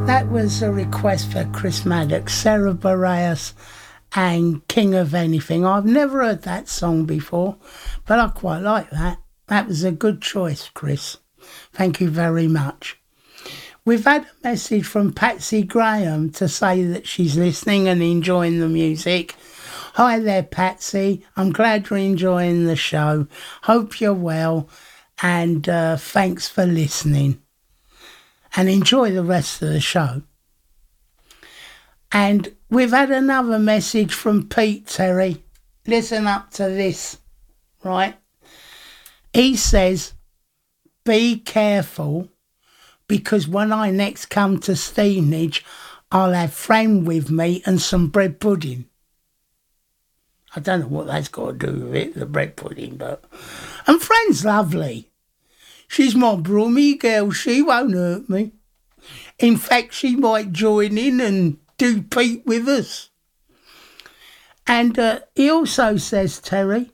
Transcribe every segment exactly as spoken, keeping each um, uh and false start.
That was a request for Chris Maddox, Sarah Bareilles and King of Anything. I've never heard that song before, but I quite like that. That was a good choice, Chris. Thank you very much. We've had a message from Patsy Graham to say that she's listening and enjoying the music. Hi there, Patsy. I'm glad you're enjoying the show. Hope you're well, and uh, thanks for listening. And enjoy the rest of the show. And we've had another message from Pete Terry. Listen up to this, right? He says, be careful, because when I next come to Stevenage, I'll have Fran with me and some bread pudding. I don't know what that's got to do with it, the bread pudding, but... And Fran's lovely. She's my brummy girl, she won't hurt me. In fact, she might join in and do Pete with us. And uh, he also says, Terry,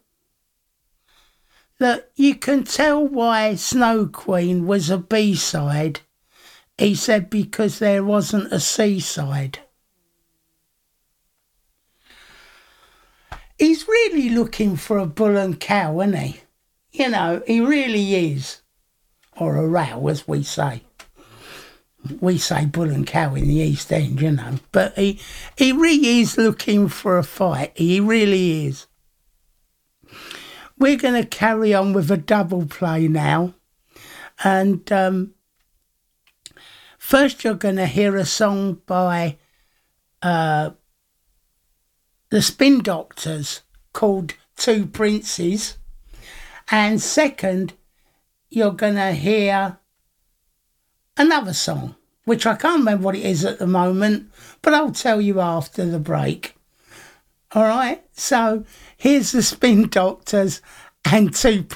that you can tell why Snow Queen was a B-side. He said because there wasn't a C-side. He's really looking for a bull and cow, isn't he? You know, he really is. Or a row, as we say. We say bull and cow in the East End, you know. But he, he really is looking for a fight. He really is. We're going to carry on with a double play now. And um, first you're going to hear a song by uh, the Spin Doctors called Two Princes. And second, you're going to hear another song, which I can't remember what it is at the moment, but I'll tell you after the break. All right? So here's the Spin Doctors and Two Princes.